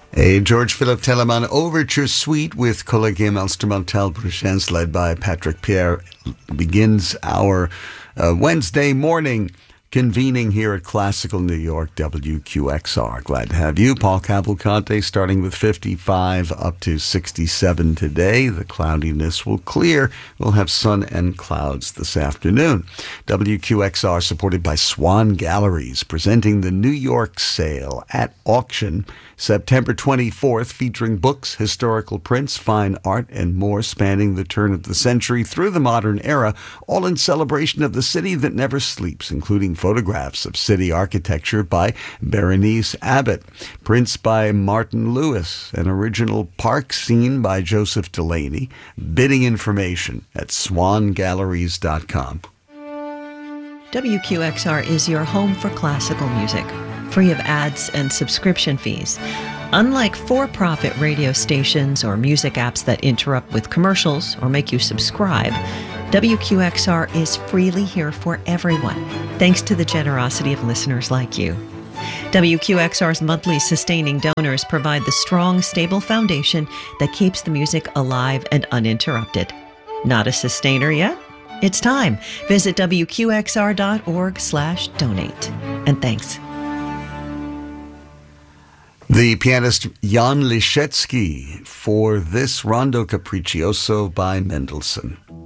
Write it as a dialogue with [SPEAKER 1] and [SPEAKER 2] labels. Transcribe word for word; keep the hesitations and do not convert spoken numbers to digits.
[SPEAKER 1] A George Philip Telemann Overture Suite with Collegium Instrumental Bruchens, led by Patrick Pierre, begins our uh, Wednesday morning convening here at Classical New York, W Q X R. Glad to have you. Paul Cavalcante, starting with fifty-five up to sixty-seven today. The cloudiness will clear. We'll have sun and clouds this afternoon. W Q X R, supported by Swan Galleries, presenting the New York Sale at Auction, September twenty-fourth, featuring books, historical prints, fine art, and more spanning the turn of the century through the modern era, all in celebration of the city that never sleeps, including photographs of city architecture by Berenice Abbott, prints by Martin Lewis, an original park scene by Joseph Delaney. Bidding information at swan galleries dot com.
[SPEAKER 2] W Q X R is your home for classical music, free of ads and subscription fees. Unlike for-profit radio stations or music apps that interrupt with commercials or make you subscribe, W Q X R is freely here for everyone, thanks to the generosity of listeners like you. W Q X R's monthly sustaining donors provide the strong, stable foundation that keeps the music alive and uninterrupted. Not a sustainer yet? It's time. Visit W Q X R dot org slash donate. And thanks.
[SPEAKER 1] The pianist Jan Liszewski for this Rondo Capriccioso by Mendelssohn.